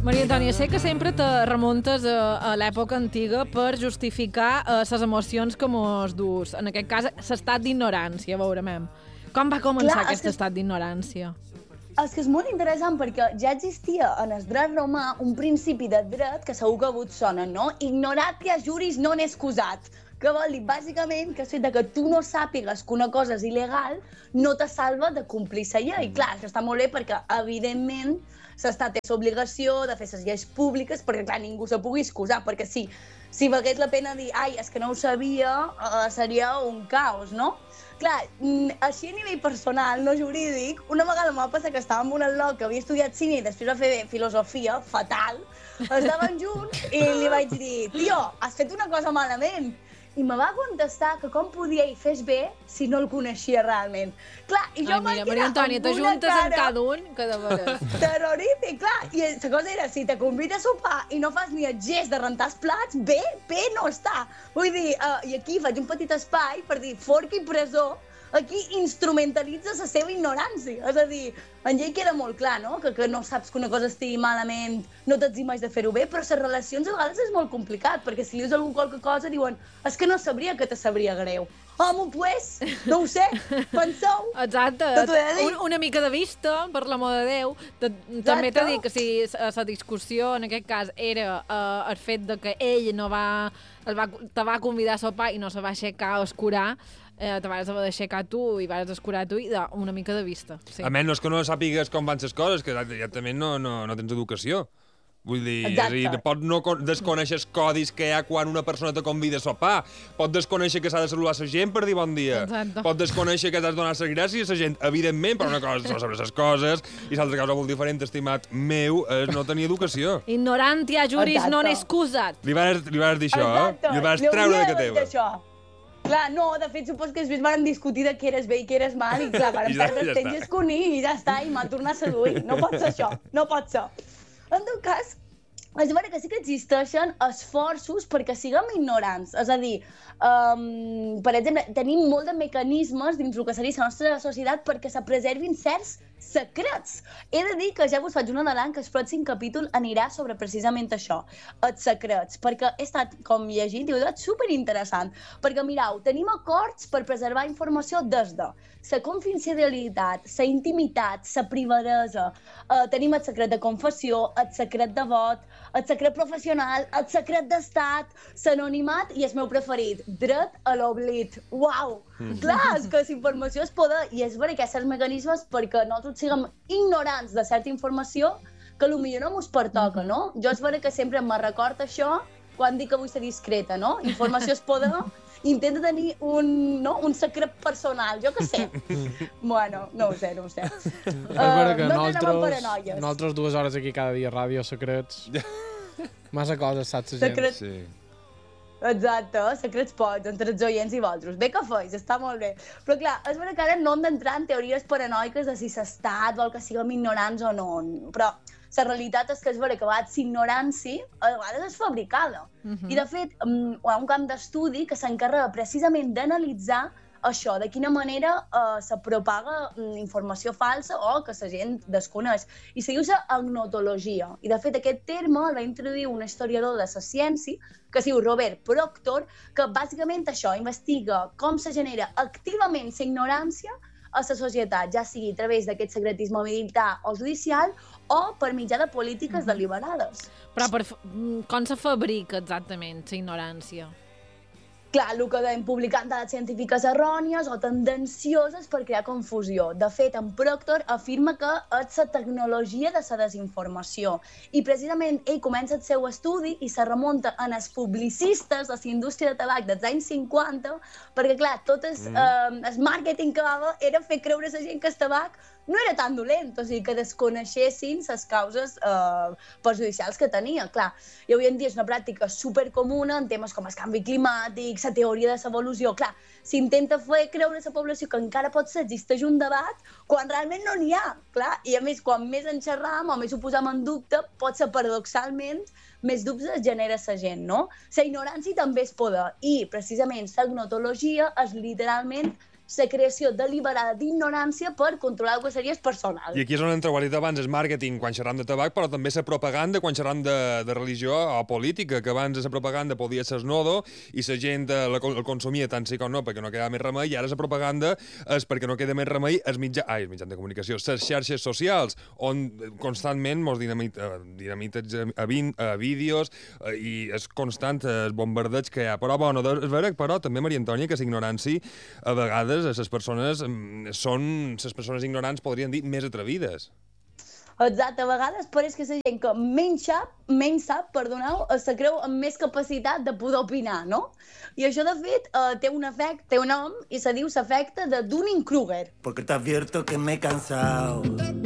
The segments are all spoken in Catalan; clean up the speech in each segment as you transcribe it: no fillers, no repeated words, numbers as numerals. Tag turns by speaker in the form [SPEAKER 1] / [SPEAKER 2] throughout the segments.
[SPEAKER 1] Maria Antònia, sé que sempre te remuntes a l'època antiga per justificar les emocions que mos dus. En aquest cas, l'estat d'ignorància, veurem. Com va començar aquest estat d'ignorància?
[SPEAKER 2] És que és molt interessant perquè ja existia en el dret romà un principi de dret que segur que a vos sona, no? Ignorantia juris non excusat. Que vol dir, bàsicament, que el fet que tu no sàpigues que una cosa és il·legal no te salva de complir la llei. Clar, això està molt bé perquè, evidentment, l'Estat té l'obligació de fer les lleis públiques perquè, clar, ningú se pugui excusar, perquè si valgués la pena dir ai, és que no ho sabia, seria un caos, no? Clar, així a nivell personal, no jurídic, una vegada m'ha passat que estava amb un al·loc que havia estudiat cine i després va fer filosofia, fatal, estaven junts i li vaig dir, tio, has fet una cosa malament. I me va contestar que com podia i fes bé si no el coneixia realment. Clar, i jo vaig
[SPEAKER 1] Maria Antònia, t'ajuntes en cada un, que de veres.
[SPEAKER 2] Terrorífic, clar. I la cosa era, si te convida a sopar i no fas ni el gest de rentar els plats, bé no està. Vull dir, i aquí faig un petit espai per dir, forca i presó, aquí instrumentalitza la seva ignorància. És a dir, en llei queda molt clar, no? Que no saps que una cosa estigui malament, no t'eximeix de fer-ho bé, però les relacions a vegades és molt complicat, perquè si li dius a algú qualque cosa diuen és que no sabria que te sabria greu. Home, pues, no ho sé, penseu.
[SPEAKER 1] Exacte, una mica de vista, per l'amor de Déu. També t'he dit que si la discussió, en aquest cas, era el fet de que ell te va convidar a sopar i no se va aixecar a escurar, te vas haver d'aixecar tu i vas escurar tu i una mica de vista. Sí.
[SPEAKER 3] A menys que no sàpigues com van les coses, que exactament no tens educació. Vull dir, pots no desconèixer els codis que hi ha quan una persona te convida a sopar, pots desconèixer que s'ha de saludar la gent per dir bon dia, pots desconèixer que t'has de donar les gràcies a la gent, evidentment, però una cosa són sobre les coses i l'altra cosa molt diferent, estimat meu, és no tenir educació.
[SPEAKER 1] Ignorantia juris non excusat.
[SPEAKER 3] Li vas dir això, eh? Li vas treure de que teva.
[SPEAKER 2] Clar, no, de fet, supos que després van discutir de què eres bé i què eres mal i clar, van perdre el temps i esconir i ja està, i m'ha tornat a seduir. No pot ser això, no pot ser. En tot cas, és vera que sí que existeixen esforços perquè siguem ignorants. És a dir, per exemple, tenim molt de mecanismes dins el que seria la nostra societat perquè se preservin certs secrets. He de dir que ja vos faig un adelant que el pròxim capítol anirà sobre precisament això, els secrets, perquè he estat com llegint i ho he trobat superinteressant, perquè mireu, tenim acords per preservar informació des de la confidencialitat, la intimitat, la privadesa, tenim el secret de confessió, el secret de vot, el secret professional, el secret d'estat, l'anonimat i el meu preferit, dret a l'oblit. Uau! Clar, és que la informació és poder i és vera que hi ha certs mecanismes perquè nosaltres siguem ignorants de certa informació que potser no mos pertoca, no? Jo és vera que sempre me recorda això quan dic que vull ser discreta, no? Informació és poder, intenta tenir un secret personal, jo què sé. Bueno, no ho sé.
[SPEAKER 4] És vera que nosaltres 2 hores aquí cada dia, ràdio, secrets... Massa coses, saps la gent.
[SPEAKER 3] Sí.
[SPEAKER 2] Exacte, secrets pots entre els oients i vosaltres. Bé que feis, està molt bé. Però clar, és vera que ara no hem d'entrar en teories paranoiques de si l'estat vol que siguem ignorants o no. Però la realitat és que és vera que a vegades ignorància a vegades és fabricada. I de fet, hi ha un camp d'estudi que s'encarrega precisament d'analitzar això, de quina manera se propaga informació falsa o que la gent desconeix. I se diu agnotologia. I de fet aquest terme el va introduir un historiador de la ciència que es diu Robert Proctor, que bàsicament això investiga com se genera activament la ignorància a la societat, ja sigui a través d'aquest secretisme militar o judicial o per mitjà de polítiques deliberades.
[SPEAKER 1] Però com se fabrica exactament la ignorància?
[SPEAKER 2] Clar, el que dèiem, publicant dades científiques errònies o tendencioses per crear confusió. De fet, en Proctor afirma que és la tecnologia de la desinformació. I precisament ell comença el seu estudi i se remunta en els publicistes de la indústria de tabac dels anys 50, perquè, clar, tot el màrqueting que va haver era fer creure a la gent que el tabac no era tan dolent, o sigui, que desconeixessin les causes perjudicials que tenia. Clar, i avui en dia és una pràctica supercomuna en temes com el canvi climàtic, la teoria de l'evolució. Clar, s'intenta fer creure a la població que encara pot ser, existeix un debat, quan realment no n'hi ha. Clar, i a més, quan més en xerram o més ho posam en dubte, pot ser paradoxalment més dubtes genera la gent, no? La ignorància també és poder i, precisament, la gnotologia és literalment la creació deliberada d'ignorància per controlar el que seria personal.
[SPEAKER 3] I aquí és on entra, ho ha dit abans, el màrqueting quan xerram de tabac, però també la propaganda quan xerram de religió o política, que abans la propaganda podia ser snodo i la gent el consumia tant sí com no perquè no quedava més remei, i ara la propaganda és perquè no queda més remei els mitjans de comunicació, les xarxes socials, on constantment mos dinamites a vídeos i és constant el bombardeig que hi ha. Però, bueno, és vera, però també, Maria Antònia, que la ignorància a vegades les persones ignorants podrien dir més atrevides.
[SPEAKER 2] Exacte, a vegades pareix que la gent que menys sap, se creu amb més capacitat de poder opinar, no? I això, de fet, té un efecte, té un nom, i se diu l'efecte de Dunning-Kruger.
[SPEAKER 5] Porque te advierto que me he cansado,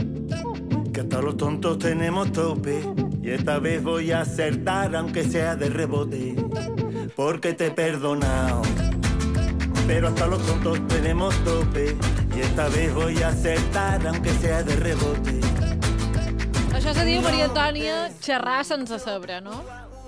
[SPEAKER 5] que hasta los tontos tenemos tope, y esta vez voy a acertar aunque sea de rebote, porque te he perdonado. Pero hasta los tontos tenemos tope, y esta vez voy a acertar aunque sea de rebote.
[SPEAKER 1] Això se diu, Maria Antònia, xerrar sense saber, no?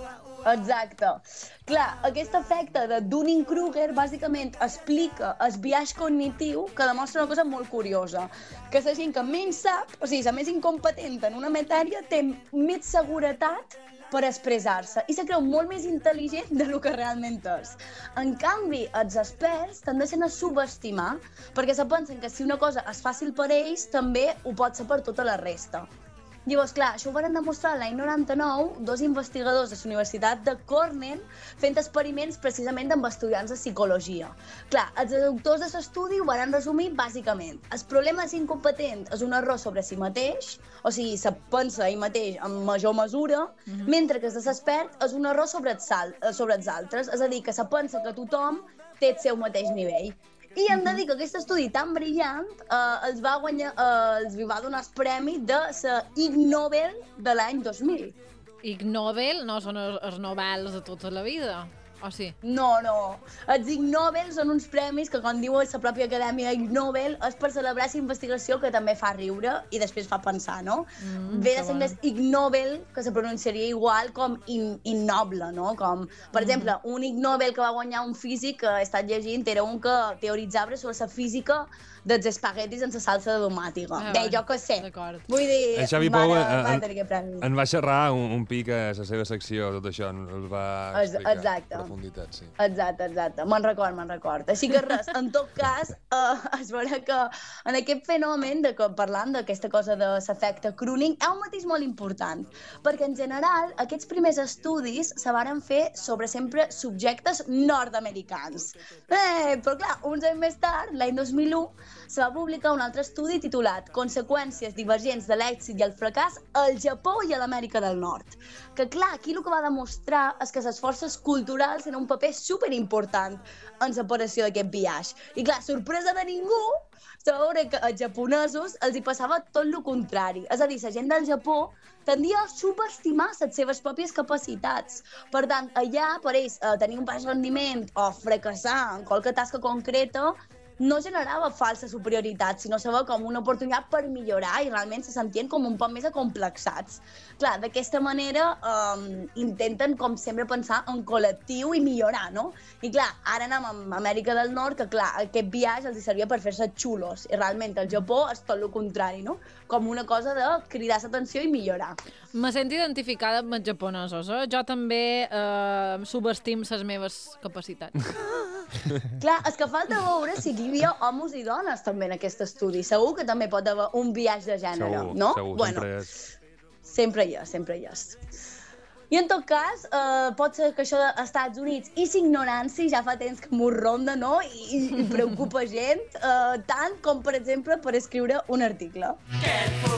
[SPEAKER 2] Exacte. Clar, aquest efecte de Dunning-Kruger bàsicament explica el biaix cognitiu que demostra una cosa molt curiosa, que la gent que menys sap, o sigui, la més incompetent en una matèria, té més seguretat per expressar-se i se creu molt més intel·ligent de lo que realment és. En canvi, els experts tendeixen a subestimar perquè se pensen que si una cosa és fàcil per ells, també ho pot ser per tota la resta. Llavors, clar, això ho van demostrar l'any 99 dos investigadors de la Universitat de Cornell fent experiments precisament amb estudiants de psicologia. Clar, els autors de l'estudi ho van resumir bàsicament. El problema és incompetent és un error sobre si mateix, o sigui, se pensa ell mateix en major mesura, mentre que el expert és un error sobre els altres, és a dir, que se pensa que tothom té el seu mateix nivell. I hem de dir que aquest estudi tan brillant els va donar el premi de la Ig Nobel de l'any 2000.
[SPEAKER 1] Ig Nobel no són els Nobels de tota la vida, o sí?
[SPEAKER 2] No. Els Ig Nobel són uns premis que, com diu la pròpia acadèmia Ig Nobel, és per celebrar la investigació que també fa riure i després fa pensar, no? Ve de l'anglès Ig Nobel, que se pronunciaria igual com innoble, no? Com, per exemple, un Ig Nobel que va guanyar un físic que he estat llegint era un que teoritzava sobre la física dels espaguetis en la salsa de tomàtica. Bé, jo què sé. Vull dir,
[SPEAKER 3] el Xavi Pou en va xerrar un pic a la seva secció, tot això, el va explicar en profunditat, sí.
[SPEAKER 2] Exacte. Me'n record. Així que res, en tot cas, es veurà que en aquest fenomen, parlant d'aquesta cosa de l'efecte crooning, hi ha un matís molt important, perquè en general aquests primers estudis se varen fer sobre sempre subjectes nord-americans. Però clar, uns anys més tard, l'any 2001, se va publicar un altre estudi titulat Conseqüències divergents de l'èxit i el fracàs al Japó i a l'Amèrica del Nord. Que clar, aquí el que va demostrar és que les forces culturals tenen un paper superimportant en l'aparició d'aquest biaix. I clar, sorpresa de ningú, veure que als japonesos els hi passava tot el contrari. És a dir, la gent del Japó tendia a subestimar les seves pròpies capacitats. Per tant, allà, per ells, tenir un baix rendiment o fracassar en qualque tasca concreta no generava falsa superioritat, sinó se veia com una oportunitat per millorar i realment se sentien com un poc més acomplexats. Clar, d'aquesta manera intenten, com sempre, pensar en col·lectiu i millorar, no? I clar, ara anem a Amèrica del Nord, que clar, aquest viatge els servia per fer-se xulos, i realment al Japó és tot el contrari, no? Com una cosa de cridar l'atenció i millorar.
[SPEAKER 1] Me sento identificada amb els japonesos, eh? Jo també subestim les meves capacitats.
[SPEAKER 2] Clar, és que falta veure si hi havia homes i dones també en aquest estudi. Segur que també pot haver un biaix de gènere, no?
[SPEAKER 3] Segur,
[SPEAKER 2] bueno, sempre hi és. I en tot cas, pot ser que això dels Estats Units i la ignorància ja fa temps que m'ho ronda, no? I preocupa gent, tant com, per exemple, per escriure un article.